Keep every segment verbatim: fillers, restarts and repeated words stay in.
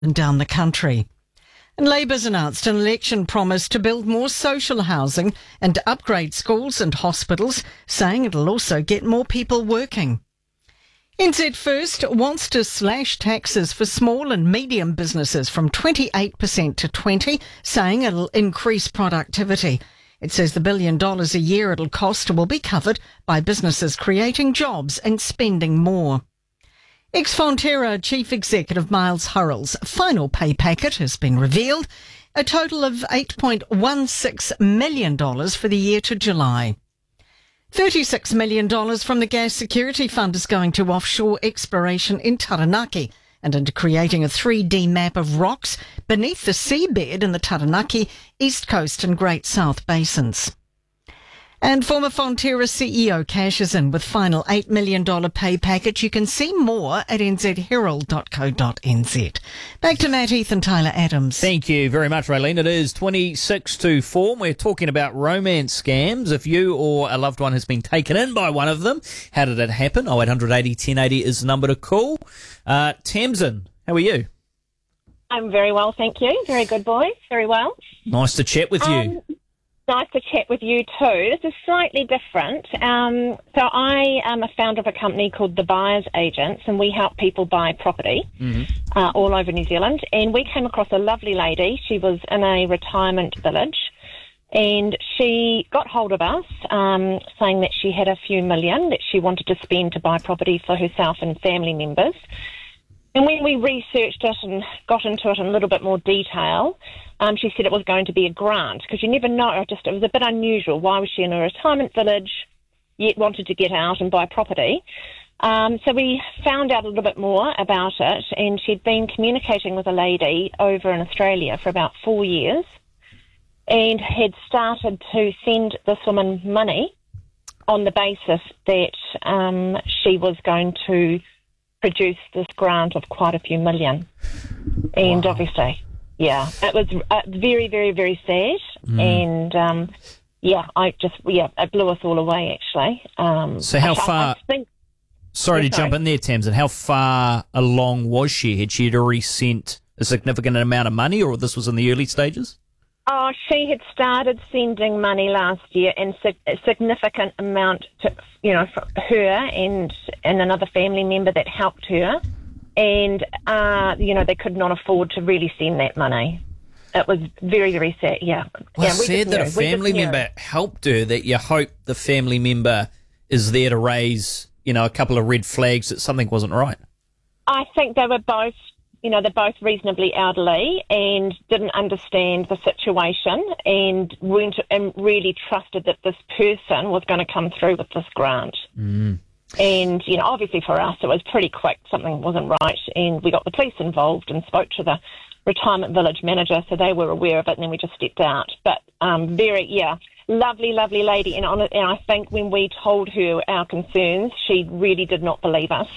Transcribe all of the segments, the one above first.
and down the country. And Labour's announced an election promise to build more social housing and to upgrade schools and hospitals, saying it'll also get more people working. N Z First wants to slash taxes for small and medium businesses from twenty-eight percent to twenty percent, saying it'll increase productivity. It says the billion dollars a year it'll cost will be covered by businesses creating jobs and spending more. Ex-Fonterra Chief Executive Miles Hurrell's final pay packet has been revealed, a total of eight point one six million dollars for the year to July. thirty-six million dollars from the Gas Security Fund is going to offshore exploration in Taranaki and into creating a three D map of rocks beneath the seabed in the Taranaki, East Coast and Great South Basins. And former Fonterra C E O cashes in with final eight million dollars pay package. You can see more at n z herald dot co dot n z. Back to Matt Heath and Tyler Adams. Thank you very much, Raylene. It is twenty-six to four. We're talking about romance scams. If you or a loved one has been taken in by one of them, how did it happen? oh eight hundred eighty ten eighty is the number to call. Uh, Tamsin, how are you? I'm very well, thank you. Very good, boys. Very well. Nice to chat with you. Um, Nice to chat with you too. This is slightly different. Um, so I am a founder of a company called The Buyers Agents, and we help people buy property mm-hmm. uh, all over New Zealand. And we came across a lovely lady. She was in a retirement village, and she got hold of us um, saying that she had a few million that she wanted to spend to buy property for herself and family members. And when we researched it and got into it in a little bit more detail, um, she said it was going to be a grant, because you never know. Just it was a bit unusual. Why was she in a retirement village, yet wanted to get out and buy property? Um, so we found out a little bit more about it, and she'd been communicating with a lady over in Australia for about four years and had started to send this woman money on the basis that um, she was going to produce this grant of quite a few million. And wow. obviously, yeah, it was uh, very, very, very sad. Mm. And, um, yeah, I just, yeah, it blew us all away, actually. Um, so how I, far... I think, sorry yeah, to sorry. jump in there, Tamsin. How far along was she? Had she already sent a significant amount of money, or this was in the early stages? Oh, she had started sending money last year, and a significant amount to, you know, for her and and another family member that helped her, and uh, you know, they could not afford to really send that money. It was very, very sad. Yeah, well, yeah, we sad that knew. a family member helped her. That you hope the family member is there to raise, you know, a couple of red flags that something wasn't right. I think they were both. You know, they're both reasonably elderly and didn't understand the situation and weren't and really trusted that this person was going to come through with this grant. Mm. And, you know, obviously for us it was pretty quick. Something wasn't right, and we got the police involved and spoke to the retirement village manager, so they were aware of it, and then we just stepped out. But um, very, yeah, lovely, lovely lady. And, on, and I think when we told her our concerns, she really did not believe us.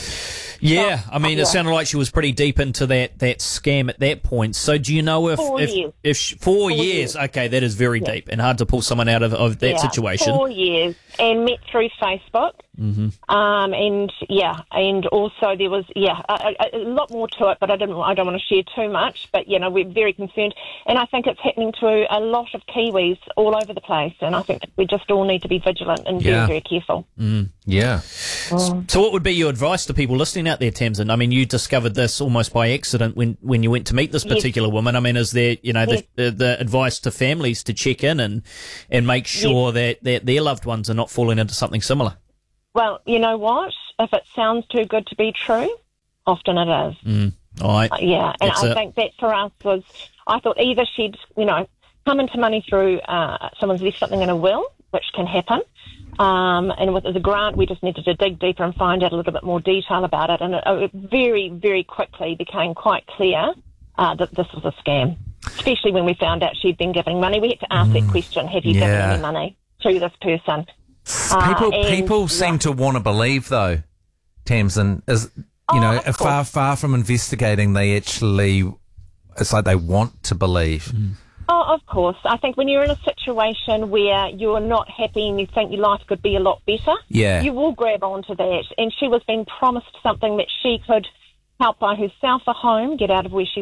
Yeah, I mean, yeah. it sounded like she was pretty deep into that, that scam at that point. So do you know if... Four if, years. if she, four, four years. years, okay, that is very yeah. deep and hard to pull someone out of, of that yeah, situation. Four years, and met through Facebook. Mm-hmm. Um, and yeah, and also there was yeah a, a, a lot more to it, but I didn't. I don't want to share too much. But you know, we're very concerned, and I think it's happening to a lot of Kiwis all over the place. And I think we just all need to be vigilant and yeah. very, very careful. Mm. Yeah. Um, so, what would be your advice to people listening out there, Tamsin? I mean, you discovered this almost by accident when, when you went to meet this particular yes. woman. I mean, is there you know yes. the, the the advice to families to check in and and make sure yes. that, that their loved ones are not falling into something similar? Well, you know what? If it sounds too good to be true, often it is. Mm. All right. Uh, yeah, and That's I it. think that for us was, I thought either she'd, you know, come into money through uh, someone's left something in a will, which can happen, um, and with the grant, we just needed to dig deeper and find out a little bit more detail about it, and it, it very, very quickly became quite clear uh, that this was a scam, especially when we found out she'd been giving money. We had to ask mm. that question, have you yeah. given any money to this person? People uh, and, people seem yeah. to want to believe, though, Tamsin, is, you know, oh, far, far from investigating, they actually, it's like they want to believe. Mm. Oh, of course. I think when you're in a situation where you're not happy and you think your life could be a lot better, yeah. you will grab onto that. And she was being promised something that she could help buy herself a home, get out of where she